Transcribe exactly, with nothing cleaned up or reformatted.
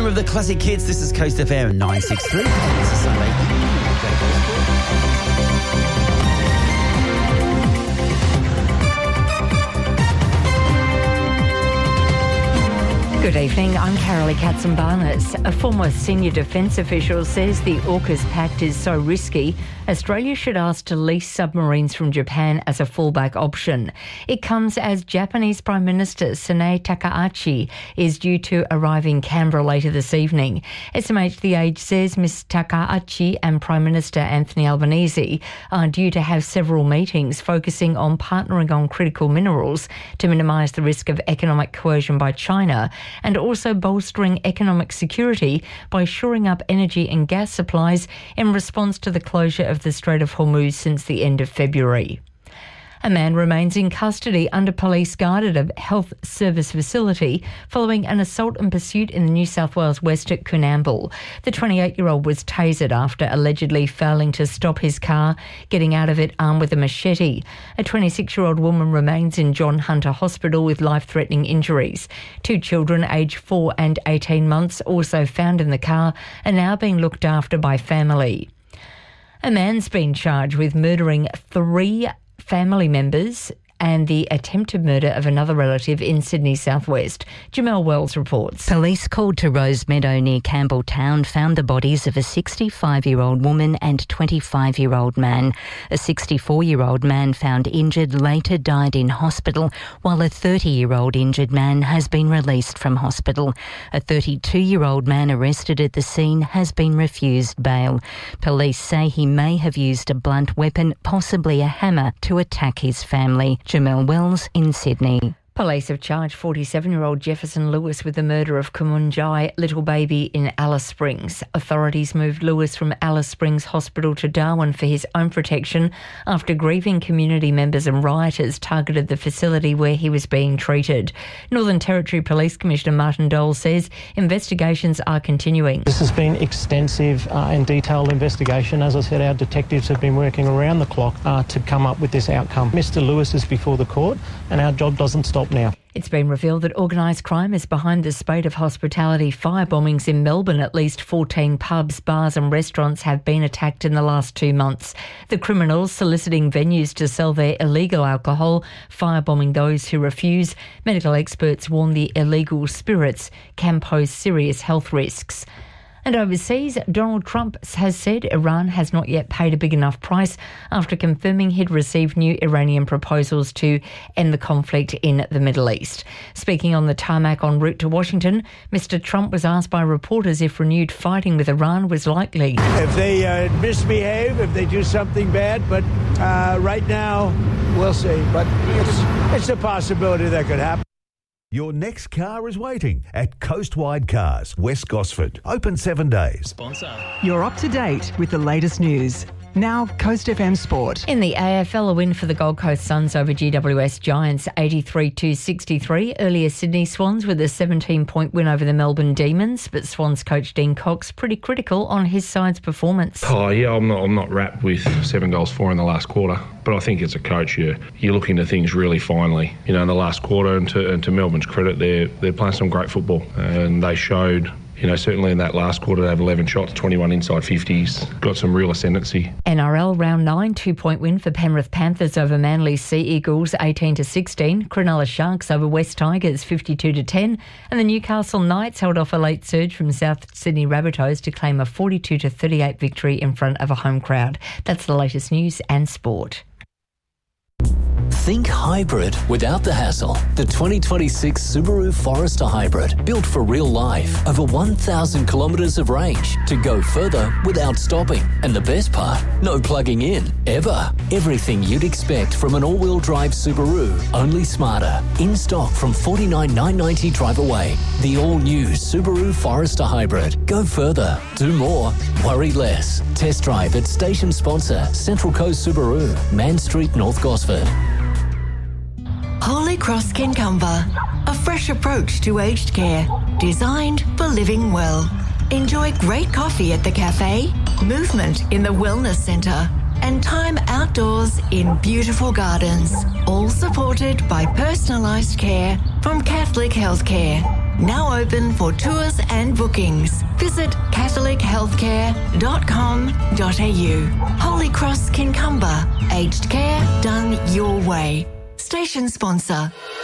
home of the classic hits. This is Coast F M nine sixty-three. This is Sunday. Good evening, I'm Carolee Katzenbarnes. A former senior defence official says the AUKUS pact is so risky, Australia should ask to lease submarines from Japan as a fallback option. It comes as Japanese Prime Minister Sanae Takaichi is due to arrive in Canberra later this evening. S M H The Age says Miz Takaichi and Prime Minister Anthony Albanese are due to have several meetings focusing on partnering on critical minerals to minimise the risk of economic coercion by China, and also bolstering economic security by shoring up energy and gas supplies in response to the closure of the Strait of Hormuz since the end of February. A man remains in custody under police guard at a health service facility following an assault and pursuit in the New South Wales West at Coonamble. The twenty-eight-year-old was tasered after allegedly failing to stop his car, getting out of it armed with a machete. A twenty-six-year-old woman remains in John Hunter Hospital with life-threatening injuries. Two children aged four and eighteen months, also found in the car, are now being looked after by family. A man's been charged with murdering three family members and the attempted murder of another relative in Sydney's southwest. Jamelle Wells reports. Police called to Rosemeadow near Campbelltown found the bodies of a sixty-five-year-old woman and twenty-five-year-old man. A sixty-four-year-old man found injured later died in hospital, while a thirty-year-old injured man has been released from hospital. A thirty-two-year-old man arrested at the scene has been refused bail. Police say he may have used a blunt weapon, possibly a hammer, to attack his family. Jamelle Wells in Sydney. Police have charged forty-seven-year-old Jefferson Lewis with the murder of Kumunjai little baby in Alice Springs. Authorities moved Lewis from Alice Springs Hospital to Darwin for his own protection after grieving community members and rioters targeted the facility where he was being treated. Northern Territory Police Commissioner Martin Dole says investigations are continuing. This has been extensive uh, and detailed investigation. As I said, our detectives have been working around the clock uh, to come up with this outcome. Mister Lewis is before the court and our job doesn't stop now. It's been revealed that organised crime is behind the spate of hospitality fire bombings in Melbourne. At least fourteen pubs, bars and restaurants have been attacked in the last two months. The criminals soliciting venues to sell their illegal alcohol, firebombing those who refuse. Medical experts warn the illegal spirits can pose serious health risks. And overseas, Donald Trump has said Iran has not yet paid a big enough price after confirming he'd received new Iranian proposals to end the conflict in the Middle East. Speaking on the tarmac en route to Washington, Mister Trump was asked by reporters if renewed fighting with Iran was likely. If they uh, misbehave, if they do something bad, but uh, right now, we'll see. But it's, it's a possibility that could happen. Your next car is waiting at Coastwide Cars, West Gosford. Open seven days. Sponsor. You're up to date with the latest news. Now, Coast F M Sport. In the A F L, a win for the Gold Coast Suns over G W S Giants, eighty-three to sixty-three. Earlier, Sydney Swans with a seventeen-point win over the Melbourne Demons, but Swans coach Dean Cox pretty critical on his side's performance. Oh yeah, I'm not. I'm not wrapped with seven goals for in the last quarter. But I think as a coach, you're, you're looking at things really finely. You know, in the last quarter, and to, and to Melbourne's credit, they're they're playing some great football, and they showed. You know, certainly in that last quarter, they have eleven shots, twenty-one inside fifties. Got some real ascendancy. N R L round nine, two-point win for Penrith Panthers over Manly Sea Eagles, eighteen to sixteen. Cronulla Sharks over West Tigers, fifty-two to ten. And the Newcastle Knights held off a late surge from South Sydney Rabbitohs to claim a forty-two to thirty-eight victory in front of a home crowd. That's the latest news and sport. Think hybrid without the hassle. The twenty twenty-six Subaru Forester Hybrid, built for real life. Over one thousand kilometres of range to go further without stopping. And the best part, no plugging in, ever. Everything you'd expect from an all-wheel drive Subaru, only smarter. In stock from forty-nine thousand nine hundred ninety dollars drive away. The all-new Subaru Forester Hybrid. Go further, do more, worry less. Test drive at station sponsor Central Coast Subaru, Man Street, North Gosford. Holy Cross Kincumber, a fresh approach to aged care, designed for living well. Enjoy great coffee at the cafe, movement in the wellness centre, and time outdoors in beautiful gardens, all supported by personalised care from Catholic Healthcare. now open for tours and bookings. Visit catholic healthcare dot com dot a u. Holy Cross Kincumber, aged care done your way. Station sponsor.